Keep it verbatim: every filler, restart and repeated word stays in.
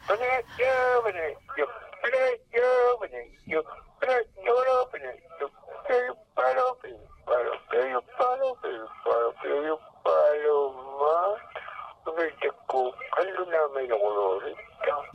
Pinocchio, Pinocchio, Pinocchio, Pinocchio, Pinocchio, Pinocchio, Pinocchio, palo, Pinocchio, palo, Pinocchio, palo, Pinocchio, palo, Pinocchio, palo, ma dovete comprare una mia coloretta.